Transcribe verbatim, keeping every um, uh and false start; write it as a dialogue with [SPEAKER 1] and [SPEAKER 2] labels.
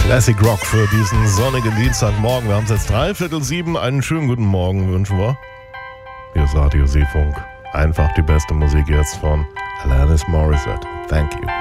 [SPEAKER 1] Classic Rock für diesen sonnigen Dienstagmorgen. Wir haben es jetzt dreiviertel sieben. Einen schönen guten Morgen wünschen wir. Hier ist Radio Seefunk. Einfach die beste Musik jetzt von Alanis Morissette. Thank you.